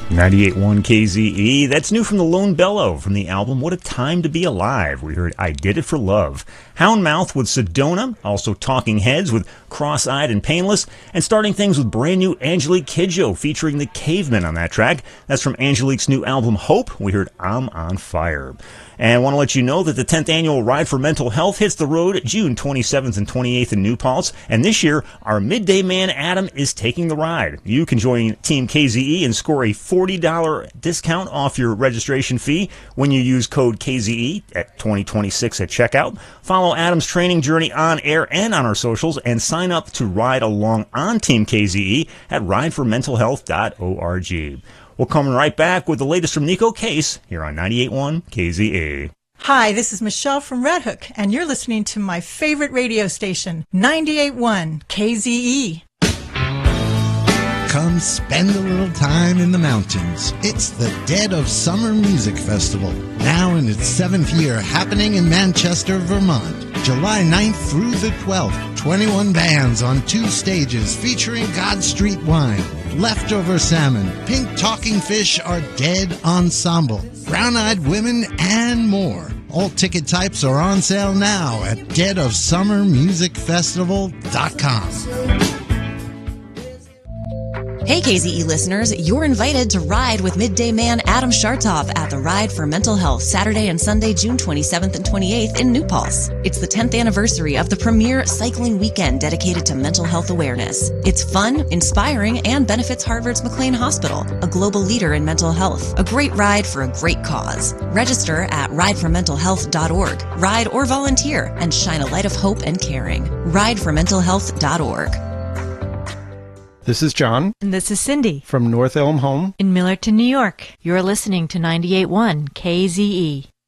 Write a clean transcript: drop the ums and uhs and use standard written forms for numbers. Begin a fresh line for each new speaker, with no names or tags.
98.1 KZE. That's new from the Lone Bellow from the album What a Time to Be Alive. We heard I Did It for Love. Houndmouth with Sedona, also Talking Heads with Cross-Eyed and Painless, and starting things with brand new Angelique Kidjo featuring the Cavemen on that track. That's from Angelique's new album Hope. We heard I'm on Fire. And I want to let you know that the 10th annual Ride for Mental Health hits the road June 27th and 28th in New Paltz. And this year, our midday man Adam is taking the ride. You can join Team KZE and score a $40 discount off your registration fee when you use code KZE at 2026 at checkout. Follow Adam's training journey on air and on our socials and sign up to ride along on Team KZE at rideformentalhealth.org. We're coming right back with the latest from Nico Case here on 98.1 KZE.
Hi, this is Michelle from Red Hook, and you're listening to my favorite radio station, 98.1 KZE.
Come spend a little time in the mountains. It's the Dead of Summer Music Festival, now in its 7th year, happening in Manchester, Vermont. July 9th through the 12th, 21 bands on 2 stages featuring God Street Wine, Leftover Salmon, Pink Talking Fish Are Dead Ensemble, Brown-Eyed Women, and more. All ticket types are on sale now at deadofsummermusicfestival.com.
Hey KZE listeners, you're invited to ride with Midday Man Adam Shartoff at the Ride for Mental Health Saturday and Sunday, June 27th and 28th in New Paltz. It's the 10th anniversary of the premier cycling weekend dedicated to mental health awareness. It's fun, inspiring, and benefits Harvard's McLean Hospital, a global leader in mental health. A great ride for a great cause. Register at rideformentalhealth.org. Ride or volunteer and shine a light of hope and caring. Rideformentalhealth.org.
This is John.
And this is Cindy.
From North Elm Home
in Millerton, New York. You're listening to 98.1 KZE.